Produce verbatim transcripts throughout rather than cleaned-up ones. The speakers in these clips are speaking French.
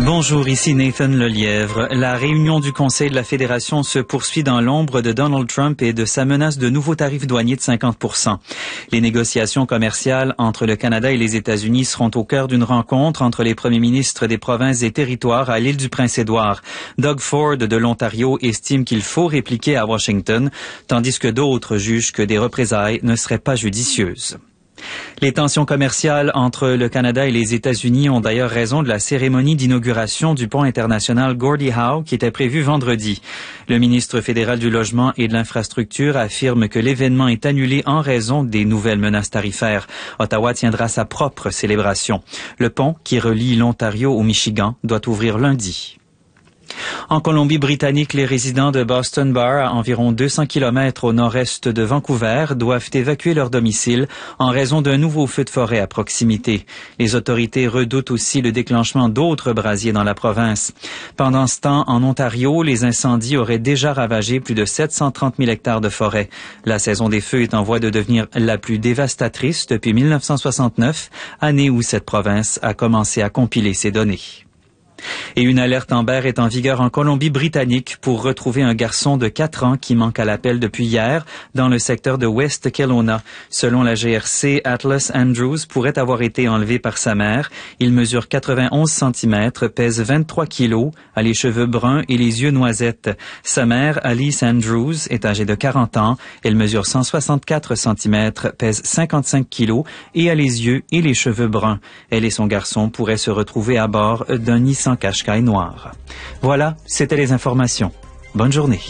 Bonjour, ici Nathan Lelièvre. La réunion du Conseil de la Fédération se poursuit dans l'ombre de Donald Trump et de sa menace de nouveaux tarifs douaniers de cinquante pour cent. Les négociations commerciales entre le Canada et les États-Unis seront au cœur d'une rencontre entre les premiers ministres des provinces et territoires à l'île du Prince-Édouard. Doug Ford de l'Ontario estime qu'il faut répliquer à Washington, tandis que d'autres jugent que des représailles ne seraient pas judicieuses. Les tensions commerciales entre le Canada et les États-Unis ont d'ailleurs raison de la cérémonie d'inauguration du pont international Gordie Howe qui était prévue vendredi. Le ministre fédéral du Logement et de l'Infrastructure affirme que l'événement est annulé en raison des nouvelles menaces tarifaires. Ottawa tiendra sa propre célébration. Le pont, qui relie l'Ontario au Michigan, doit ouvrir lundi. En Colombie-Britannique, les résidents de Boston Bar, à environ deux cents kilomètres au nord-est de Vancouver, doivent évacuer leur domicile en raison d'un nouveau feu de forêt à proximité. Les autorités redoutent aussi le déclenchement d'autres brasiers dans la province. Pendant ce temps, en Ontario, les incendies auraient déjà ravagé plus de sept cent trente mille hectares de forêt. La saison des feux est en voie de devenir la plus dévastatrice depuis mille neuf cent soixante-neuf, année où cette province a commencé à compiler ses données. Et une alerte Amber est en vigueur en Colombie-Britannique pour retrouver un garçon de quatre ans qui manque à l'appel depuis hier dans le secteur de West Kelowna. Selon la G R C, Atlas Andrews pourrait avoir été enlevé par sa mère. Il mesure quatre-vingt-onze centimètres, pèse vingt-trois kilos, a les cheveux bruns et les yeux noisettes. Sa mère, Alice Andrews, est âgée de quarante ans. Elle mesure cent soixante-quatre centimètres, pèse cinquante-cinq kilos et a les yeux et les cheveux bruns. Elle et son garçon pourraient se retrouver à bord d'un Nissan Qashqai noir. Voilà, c'était les informations. Bonne journée.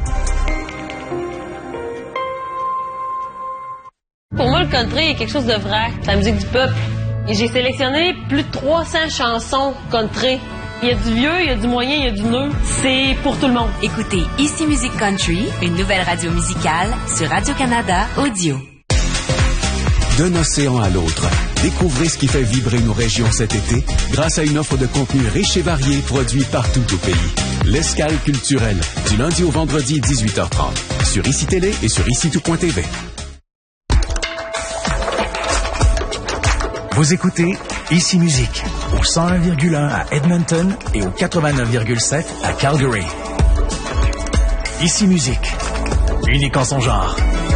Pour moi, le country est quelque chose de vrai. C'est la musique du peuple. Et j'ai sélectionné plus de trois cents chansons country. Il y a du vieux, il y a du moyen, il y a du neuf. C'est pour tout le monde. Écoutez Ici Musique Country, une nouvelle radio musicale sur Radio-Canada Audio. D'un océan à l'autre, découvrez ce qui fait vibrer nos régions cet été grâce à une offre de contenu riche et varié produit partout au pays. L'Escale culturelle, du lundi au vendredi dix-huit heures trente, sur Ici Télé et sur ici tout point t v. Vous écoutez Ici Musique au cent un virgule un à Edmonton et au quatre-vingt-neuf virgule sept à Calgary. Ici Musique, unique en son genre.